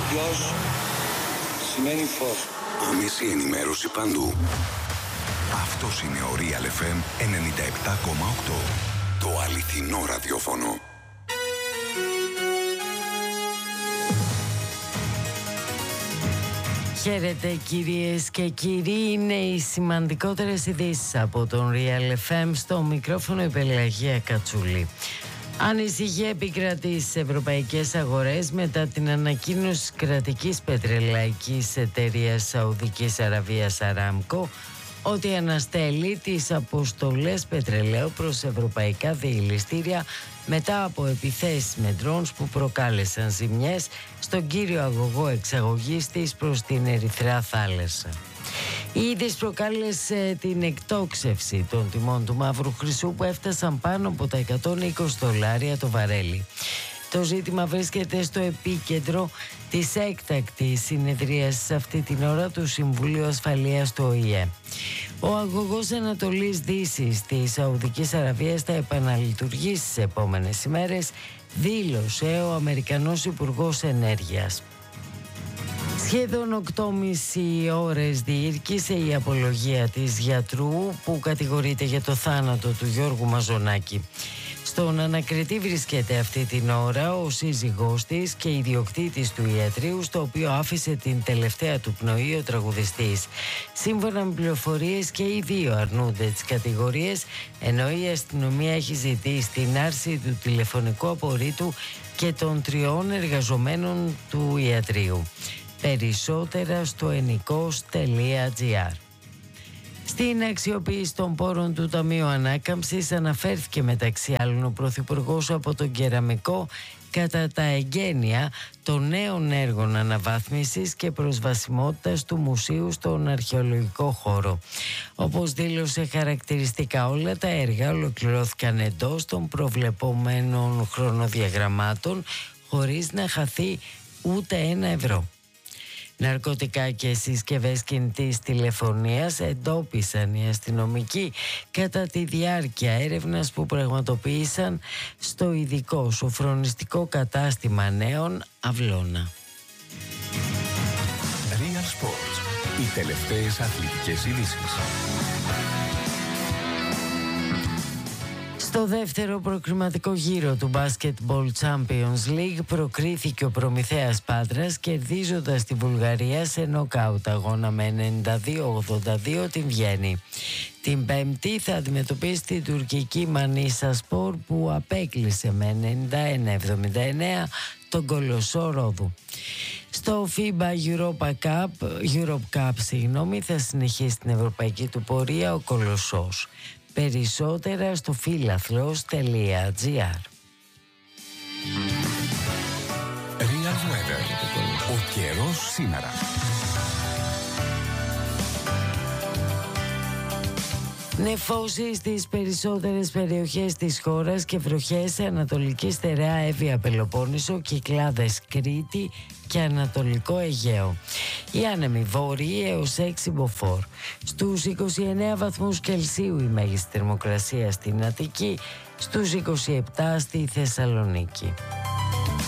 Γιος σημαίνει φως. Άμεση ενημέρωση παντού. Αυτός είναι ο Real FM 97,8. Το αληθινό ραδιόφωνο. Χαίρετε κυρίες και κύριοι, είναι οι σημαντικότερες ειδήσεις από τον Real FM. Στο μικρόφωνο η Πελαγία Κατσούλη. Ανησυχία επικρατεί στις ευρωπαϊκές αγορές μετά την ανακοίνωση της κρατικής πετρελαϊκής εταιρείας Σαουδικής Αραβίας Αράμκο ότι αναστέλει τις αποστολές πετρελαίου προς ευρωπαϊκά διελιστήρια μετά από επιθέσεις με drones που προκάλεσαν ζημιές στον κύριο αγωγό εξαγωγής της προς την Ερυθρά θάλασσα. Η είδηση προκάλεσε την εκτόξευση των τιμών του μαύρου χρυσού που έφτασαν πάνω από τα $120 το βαρέλι. Το ζήτημα βρίσκεται στο επίκεντρο της έκτακτης συνεδρίας αυτή την ώρα του Συμβουλίου Ασφαλείας του ΟΗΕ. Ο αγωγός Ανατολής Δύσης της Σαουδικής Αραβίας θα επαναλειτουργήσει στις επόμενες ημέρες, δήλωσε ο Αμερικανός Υπουργός Ενέργειας. Σχεδόν 8,5 ώρες διήρκησε η απολογία της γιατρού που κατηγορείται για το θάνατο του Γιώργου Μαζονάκη. Στον ανακριτή βρίσκεται αυτή την ώρα ο σύζυγός της και ιδιοκτήτης του ιατρείου, στο οποίο άφησε την τελευταία του πνοή ο τραγουδιστής. Σύμφωνα με πληροφορίες και οι δύο αρνούνται τις κατηγορίες, ενώ η αστυνομία έχει ζητήσει την άρση του τηλεφωνικού απορρίτου και των 3 εργαζομένων του ιατρείου. Περισσότερα στο ennikos.gr. Στην αξιοποίηση των πόρων του Ταμείου Ανάκαμψης αναφέρθηκε μεταξύ άλλων ο Πρωθυπουργός από τον Κεραμικό κατά τα εγγένεια των νέων έργων αναβάθμισης και προσβασιμότητας του μουσείου στον αρχαιολογικό χώρο. Όπως δήλωσε χαρακτηριστικά, όλα τα έργα ολοκληρώθηκαν εντός των προβλεπόμενων χρονοδιαγραμμάτων χωρίς να χαθεί ούτε €1. Ναρκωτικά και συσκευές κινητής τηλεφωνίας εντόπισαν οι αστυνομικοί κατά τη διάρκεια έρευνας που πραγματοποίησαν στο ειδικό σοφρονιστικό κατάστημα Νέων Αυλώνα. Real Sports. Οι τελευταίες αθλητικές ειδήσεις. Στο δεύτερο προκριματικό γύρο του Basketball Champions League προκρίθηκε ο Προμηθέας Πάτρας, κερδίζοντας τη Βουλγαρία σε νοκάουτ αγώνα με 92-82 την Βιέννη. Την Πέμπτη θα αντιμετωπίσει την τουρκική Μανίσασπορ που απέκλεισε με 91-79 τον Κολοσσό Ρόδου. Στο FIBA Europe Cup θα συνεχίσει την ευρωπαϊκή του πορεία ο Κολοσσός. Περισσότερα στο φιλαθλός.gr. Real Weather. Ο καιρός σήμερα. Νεφώσεις στις περισσότερες περιοχές της χώρας και βροχές σε Ανατολική Στερεά Εύβοια Πελοπόννησο, Κυκλάδες Κρήτη και Ανατολικό Αιγαίο. Οι άνεμοι βόρειοι έως 6 μποφόρ. Στους 29 βαθμούς Κελσίου η μέγιστη θερμοκρασία στην Αττική, στους 27 στη Θεσσαλονίκη.